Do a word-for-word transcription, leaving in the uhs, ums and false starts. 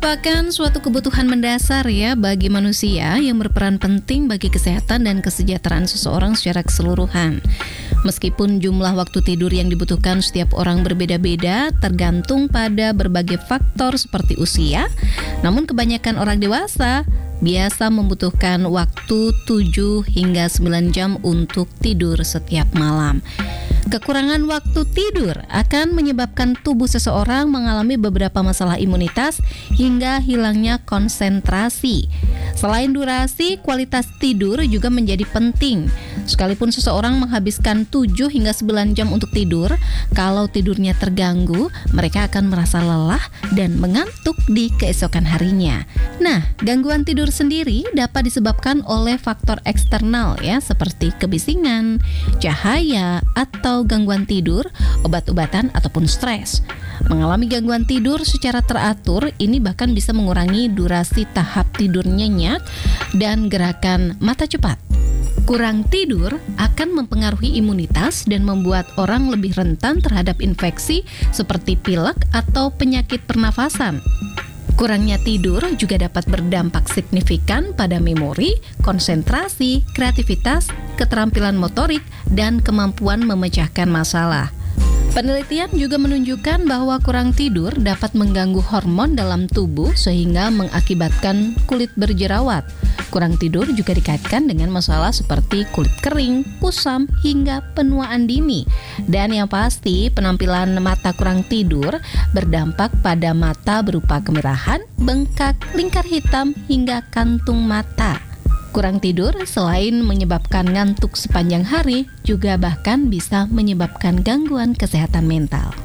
merupakan suatu kebutuhan mendasar ya bagi manusia yang berperan penting bagi kesehatan dan kesejahteraan seseorang secara keseluruhan. Meskipun jumlah waktu tidur yang dibutuhkan setiap orang berbeda-beda tergantung pada berbagai faktor seperti usia, namun kebanyakan orang dewasa biasa membutuhkan waktu tujuh hingga sembilan jam untuk tidur setiap malam. Kekurangan waktu tidur akan menyebabkan tubuh seseorang mengalami beberapa masalah imunitas hingga hilangnya konsentrasi. Selain durasi, kualitas tidur juga menjadi penting. Sekalipun seseorang menghabiskan tujuh hingga sembilan jam untuk tidur, kalau tidurnya terganggu, mereka akan merasa lelah dan mengantuk di keesokan harinya. Nah, gangguan tidur sendiri dapat disebabkan oleh faktor eksternal ya, seperti kebisingan, cahaya, atau gangguan tidur, obat-obatan, ataupun stres. Mengalami gangguan tidur secara teratur, ini bahkan bisa mengurangi durasi tahap tidur nyenyak dan gerakan mata cepat. Kurang tidur akan mempengaruhi imunitas dan membuat orang lebih rentan terhadap infeksi seperti pilek atau penyakit pernafasan. Kurangnya tidur juga dapat berdampak signifikan pada memori, konsentrasi, kreativitas, keterampilan motorik, dan kemampuan memecahkan masalah. Penelitian juga menunjukkan bahwa kurang tidur dapat mengganggu hormon dalam tubuh sehingga mengakibatkan kulit berjerawat. Kurang tidur juga dikaitkan dengan masalah seperti kulit kering, kusam, hingga penuaan dini. Dan yang pasti, penampilan mata kurang tidur berdampak pada mata berupa kemerahan, bengkak, lingkar hitam, hingga kantung mata. Kurang tidur selain menyebabkan ngantuk sepanjang hari, juga bahkan bisa menyebabkan gangguan kesehatan mental.